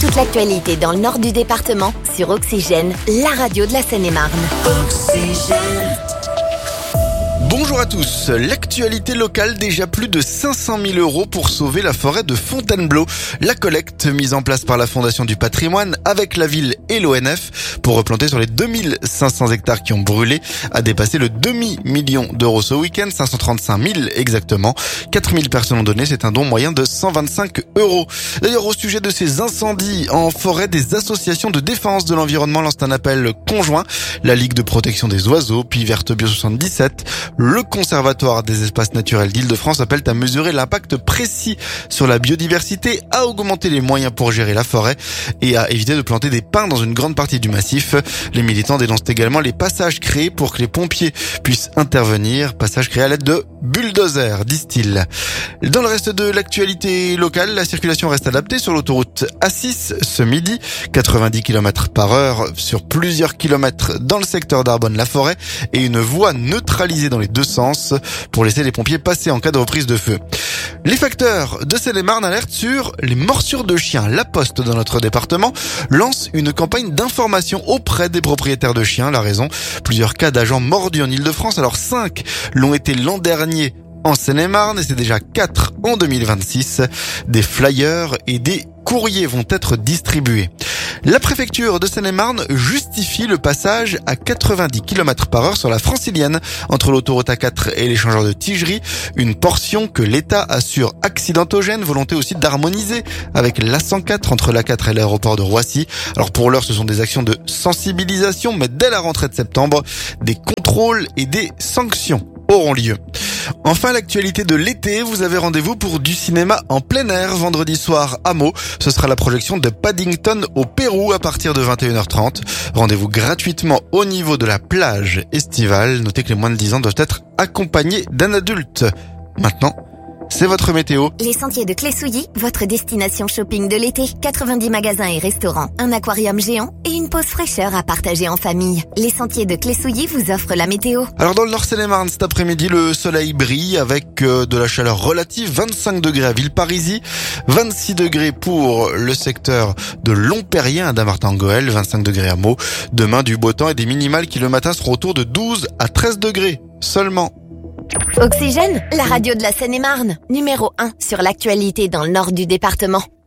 Toute l'actualité dans le nord du département sur Oxygène, la radio de la Seine-et-Marne. Oxygène. Bonjour à tous. L'actualité locale, déjà plus de 500 000 € pour sauver la forêt de Fontainebleau. La collecte mise en place par la Fondation du Patrimoine avec la ville et l'ONF pour replanter sur les 2500 hectares qui ont brûlé a dépassé le demi-million d'euros ce week-end, 535 000 exactement. 4000 personnes ont donné, c'est un don moyen de 125 €. D'ailleurs, au sujet de ces incendies en forêt, des associations de défense de l'environnement lancent un appel conjoint. La Ligue de protection des oiseaux, puis Verte Bio 77, le Conservatoire des espaces naturels d'Île-de-France appelle à mesurer l'impact précis sur la biodiversité, à augmenter les moyens pour gérer la forêt et à éviter de planter des pins dans une grande partie du massif. Les militants dénoncent également les passages créés pour que les pompiers puissent intervenir. Passages créés à l'aide de bulldozers, disent-ils. Dans le reste de l'actualité locale, la circulation reste adaptée sur l'autoroute A6 ce midi. 90 km/h sur plusieurs kilomètres dans le secteur d'Arbonne-la-Forêt et une voie neutralisée dans les deux sens pour laisser les pompiers passer en cas de reprise de feu. Les facteurs de Seine-et-Marne alertent sur les morsures de chiens. La Poste dans notre département lance une campagne d'information auprès des propriétaires de chiens. La raison, plusieurs cas d'agents mordus en Île-de-France. Alors 5 l'ont été l'an dernier en Seine-et-Marne et c'est déjà 4 en 2026. Des flyers et des courriers vont être distribués. La préfecture de Seine-et-Marne justifie le passage à 90 km/h sur la francilienne entre l'autoroute A4 et l'échangeur de Tigerie, une portion que l'État assure accidentogène, volonté aussi d'harmoniser avec l'A104 entre l'A4 et l'aéroport de Roissy. Alors pour l'heure, ce sont des actions de sensibilisation, mais dès la rentrée de septembre, des contrôles et des sanctions auront lieu. Enfin, l'actualité de l'été, vous avez rendez-vous pour du cinéma en plein air vendredi soir à Meaux. Ce sera la projection de Paddington au Pérou à partir de 21h30. Rendez-vous gratuitement au niveau de la plage estivale. Notez que les moins de 10 ans doivent être accompagnés d'un adulte. Maintenant, c'est votre météo. Les Sentiers de Clé-Souilly, votre destination shopping de l'été. 90 magasins et restaurants, un aquarium géant et une pause fraîcheur à partager en famille. Les Sentiers de Clé-Souilly vous offrent la météo. Alors dans le Nord Seine-et-Marne, cet après-midi, le soleil brille avec de la chaleur relative. 25 degrés à Villeparisis, 26 degrés pour le secteur de Longperrier à Dammartin-Goël, 25 degrés à Meaux. Demain, du beau temps et des minimales qui le matin seront autour de 12 à 13 degrés seulement. Oxygène, la radio de la Seine-et-Marne, numéro 1 sur l'actualité dans le nord du département.